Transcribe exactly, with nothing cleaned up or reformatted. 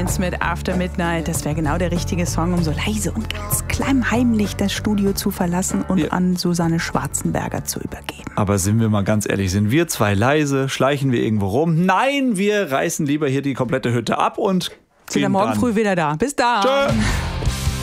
Stones mit After Midnight. Das wäre genau der richtige Song, um so leise und ganz klammheimlich das Studio zu verlassen und ja. an Susanne Schwarzenberger zu übergeben. Aber sind wir mal ganz ehrlich, sind wir zwei leise? Schleichen wir irgendwo rum? Nein, wir reißen lieber hier die komplette Hütte ab und sind am Morgen dran. früh wieder da. Bis dann. Tschö.